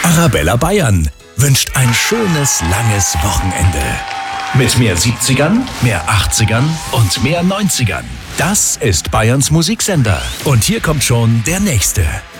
Arabella Bayern wünscht ein schönes, langes Wochenende. Mit mehr 70ern, mehr 80ern und mehr 90ern. Das ist Bayerns Musiksender. Und hier kommt schon der nächste.